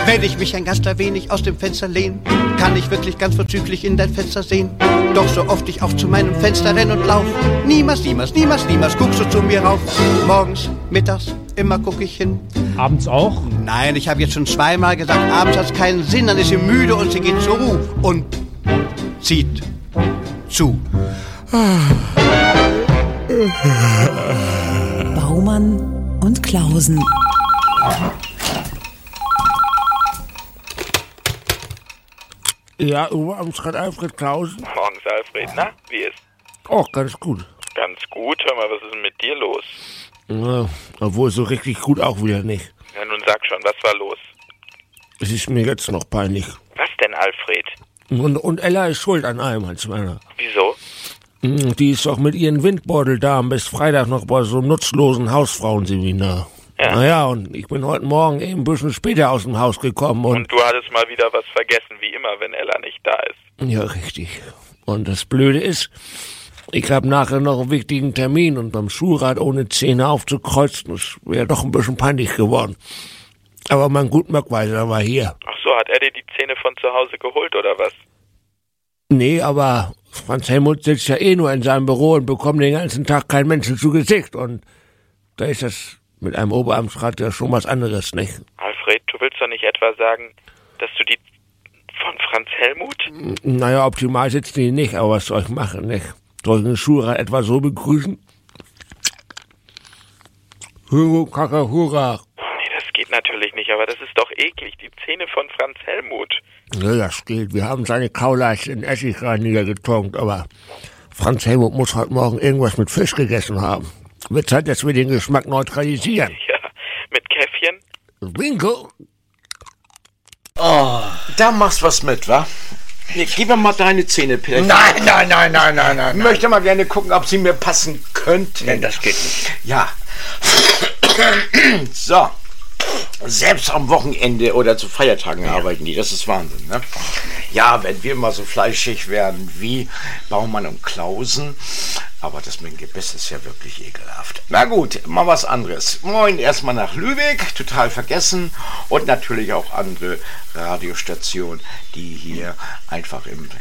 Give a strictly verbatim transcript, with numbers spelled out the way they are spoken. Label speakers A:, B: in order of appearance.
A: Wenn ich mich ein ganz klein wenig aus dem Fenster lehn, kann ich wirklich ganz vorzüglich in dein Fenster sehen. Doch so oft ich auch zu meinem Fenster renn und lauf, niemals, niemals, niemals, niemals guckst du zu mir rauf. Morgens, mittags, immer guck ich hin.
B: Abends auch?
A: Nein, ich habe jetzt schon zweimal gesagt, abends hat's keinen Sinn, dann ist sie müde und sie geht zur Ruhe und zieht zu.
C: Baumann und Klausen.
D: Ja, Oberamtsrat Alfred Klausen.
E: Morgens, Alfred. Na, wie ist?
D: Oh, ganz gut.
E: Ganz gut. Hör mal, was ist denn mit dir los?
D: Ja, obwohl so richtig gut auch wieder nicht.
E: Ja, nun sag schon, was war los?
D: Es ist mir jetzt noch peinlich.
E: Was denn, Alfred?
D: Und, und Ella ist schuld an allem, als meiner.
E: Wieso?
D: Die ist doch mit ihren Windbeuteldamen bis Freitag noch bei so einem nutzlosen Hausfrauenseminar.
E: Ja.
D: Naja, und ich bin heute Morgen eben ein bisschen später aus dem Haus gekommen und...
E: Und du hattest mal wieder was vergessen, wie immer, wenn Ella nicht da ist.
D: Ja, richtig. Und das Blöde ist, ich habe nachher noch einen wichtigen Termin und beim Schulrat ohne Zähne aufzukreuzen, das wäre doch ein bisschen peinlich geworden. Aber mein Gutmöckweiser war hier.
E: Ach so, hat er dir die Zähne von zu Hause geholt, oder was?
D: Nee, aber Franz Helmut sitzt ja eh nur in seinem Büro und bekommt den ganzen Tag keinen Menschen zu Gesicht. Und da ist das mit einem Oberamtsrat ja schon was anderes, nicht?
E: Alfred, du willst doch nicht etwa sagen, dass du die von Franz Helmut?
D: Naja, optimal sitzt die nicht, aber was soll ich machen, nicht? Soll ich den Schulrat etwa so begrüßen? Hurra, Kaka, hurra.
E: Nee, das geht natürlich nicht, aber das ist doch eklig. Die Zähne von Franz Helmut.
D: Ja, das geht. Wir haben seine Kauleiste in Essigreiniger getunkt, aber Franz Helmut muss heute Morgen irgendwas mit Fisch gegessen haben. Wird Zeit, dass wir den Geschmack neutralisieren.
E: Ja, mit Käffchen?
D: Winkel.
F: Oh, da machst was mit, wa? Hier, gib mir mal deine Zähne, Peter.
G: Nein, nein, nein, nein, nein, nein.
F: Ich möchte mal gerne gucken, ob sie mir passen könnten.
G: Nein, das geht nicht.
F: Ja. So. Selbst am Wochenende oder zu Feiertagen ja. arbeiten die. Das ist Wahnsinn, ne? Ja, wenn wir mal so fleischig werden wie Baumann und Klausen. Aber das mit dem Gebiss ist ja wirklich ekelhaft. Na gut, mal was anderes. Moin erstmal nach Lübeck, total vergessen. Und natürlich auch andere Radiostationen, die hier einfach im